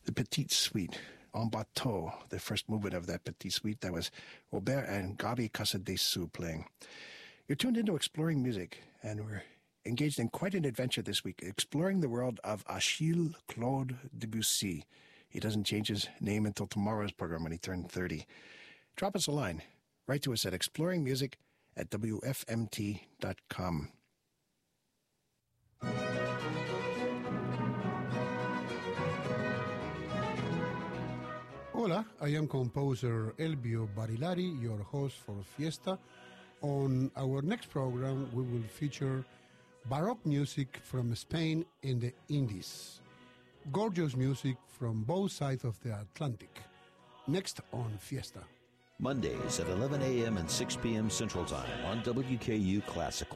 the Petite Suite, En Bateau, the first movement of that Petite Suite. That was Robert and Gabi Casadessus playing. You're tuned into Exploring Music, and we're engaged in quite an adventure this week, exploring the world of Achille Claude Debussy. He doesn't change his name until tomorrow's program when he turned 30. Drop us a line. Write to us at exploringmusic@wfmt.com. Hola, I am composer Elvio Barilari, your host for Fiesta. On our next program, we will feature Baroque music from Spain and the Indies. Gorgeous music from both sides of the Atlantic. Next on Fiesta. Mondays at 11 a.m. and 6 p.m. Central Time on WKU Classical.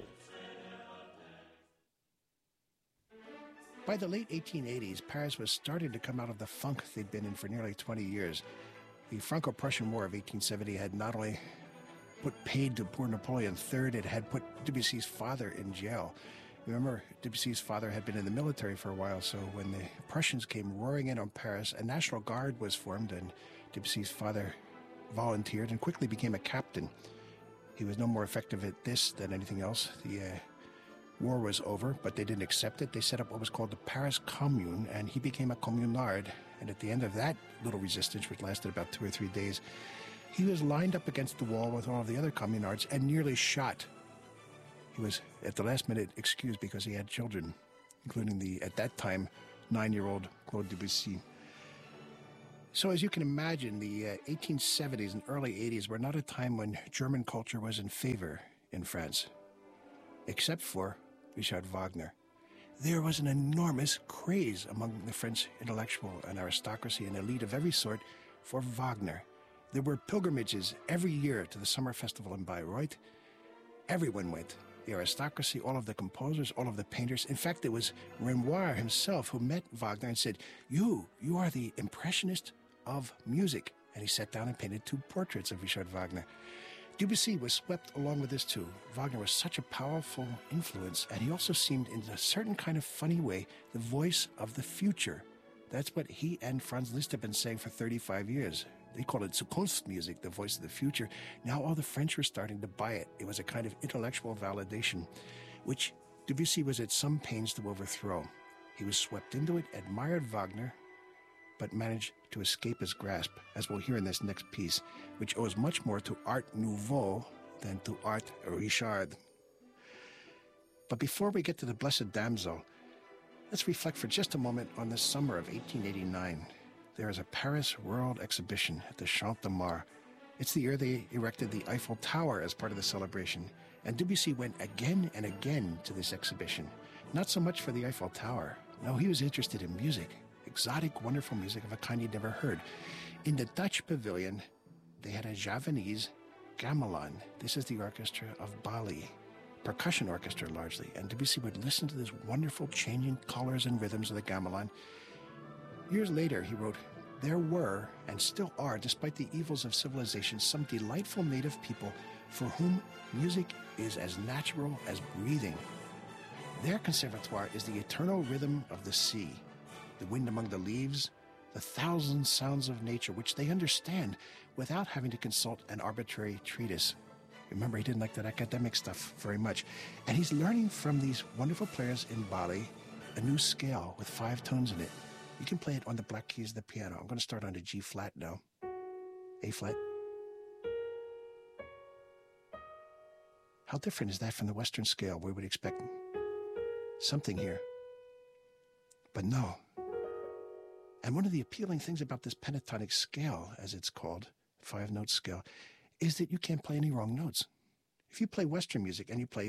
By the late 1880s, Paris was starting to come out of the funk they'd been in for nearly 20 years. The Franco-Prussian War of 1870 had not only put paid to poor Napoleon III, it had put Debussy's father in jail. Remember, Debussy's father had been in the military for a while, so when the Prussians came roaring in on Paris, a National Guard was formed, and Debussy's father volunteered and quickly became a captain. He was no more effective at this than anything else. The war was over, but they didn't accept it. They set up what was called the Paris Commune, and he became a communard. And at the end of that little resistance, which lasted about 2 or 3 days, he was lined up against the wall with all of the other communards and nearly shot. He was, at the last minute, excused because he had children, including the, at that time, 9-year-old Claude Debussy. So as you can imagine, the 1870s and early 80s were not a time when German culture was in favor in France, except for Richard Wagner. There was an enormous craze among the French intellectual and aristocracy and elite of every sort for Wagner. There were pilgrimages every year to the summer festival in Bayreuth. Everyone went. The aristocracy, all of the composers, all of the painters. In fact, it was Renoir himself who met Wagner and said, you are the impressionist of music. And he sat down and painted 2 portraits of Richard Wagner. Debussy was swept along with this too. Wagner was such a powerful influence, and he also seemed, in a certain kind of funny way, the voice of the future. That's what he and Franz Liszt have been saying for 35 years. They called it Zukunftsmusik, the voice of the future. Now all the French were starting to buy it. It was a kind of intellectual validation, which Debussy was at some pains to overthrow. He was swept into it, admired Wagner, but managed to escape his grasp, as we'll hear in this next piece, which owes much more to Art Nouveau than to Art Richard. But before we get to the Blessed Damsel, let's reflect for just a moment on the summer of 1889. There is a Paris World Exhibition at the Champ de Mars. It's the year they erected the Eiffel Tower as part of the celebration, and Debussy went again and again to this exhibition. Not so much for the Eiffel Tower. No, he was interested in music. Exotic, wonderful music of a kind he'd never heard. In the Dutch pavilion, they had a Javanese gamelan. This is the orchestra of Bali, percussion orchestra largely. And Debussy would listen to this wonderful changing colors and rhythms of the gamelan. Years later, he wrote, there were, and still are, despite the evils of civilization, some delightful native people for whom music is as natural as breathing. Their conservatoire is the eternal rhythm of the sea, the wind among the leaves, the thousand sounds of nature, which they understand without having to consult an arbitrary treatise. Remember, he didn't like that academic stuff very much. And he's learning from these wonderful players in Bali a new scale with 5 tones in it. You can play it on the black keys of the piano. I'm going to start on a G flat now. A flat. How different is that from the Western scale, where we would expect something here? But no. And one of the appealing things about this pentatonic scale, as it's called, 5-note scale, is that you can't play any wrong notes. If you play Western music and you play,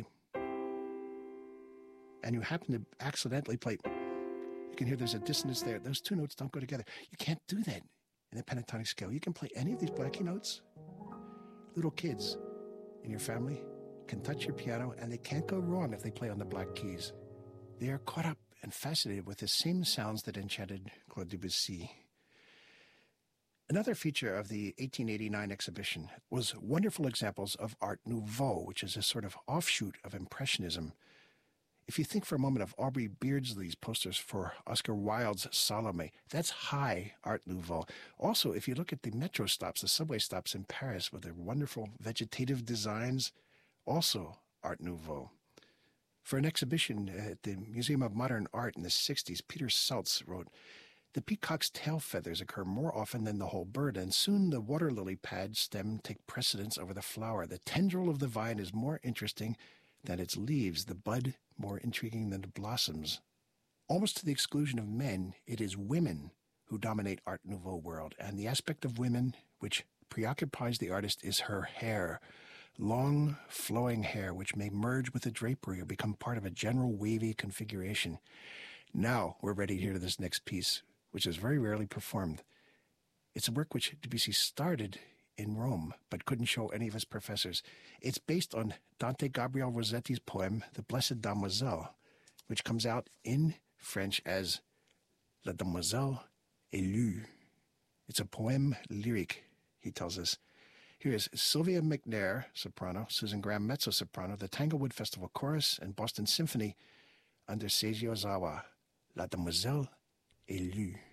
and you happen to accidentally play, you can hear there's a dissonance there. Those 2 notes don't go together. You can't do that in the pentatonic scale. You can play any of these black key notes. Little kids in your family can touch your piano, and they can't go wrong if they play on the black keys. They are caught up and fascinated with the same sounds that enchanted Claude Debussy. Another feature of the 1889 exhibition was wonderful examples of Art Nouveau, which is a sort of offshoot of Impressionism. If you think for a moment of Aubrey Beardsley's posters for Oscar Wilde's Salome, that's high Art Nouveau. Also, if you look at the metro stops, the subway stops in Paris with their wonderful vegetative designs, also Art Nouveau. For an exhibition at the Museum of Modern Art in the 60s, Peter Saltz wrote, "The peacock's tail feathers occur more often than the whole bird, and soon the water lily pad stem take precedence over the flower. The tendril of the vine is more interesting than its leaves, the bud more intriguing than the blossoms." Almost to the exclusion of men, it is women who dominate Art Nouveau world, and the aspect of women which preoccupies the artist is her hair. Long, flowing hair which may merge with the drapery or become part of a general wavy configuration. Now we're ready to hear this next piece, which is very rarely performed. It's a work which Debussy started in Rome, but couldn't show any of his professors. It's based on Dante Gabriel Rossetti's poem, The Blessed Damoiselle, which comes out in French as La Demoiselle Élue. It's a poem lyric, he tells us. Here is Sylvia McNair, soprano, Susan Graham, mezzo-soprano, the Tanglewood Festival Chorus, and Boston Symphony under Seiji Ozawa, La Demoiselle Élue.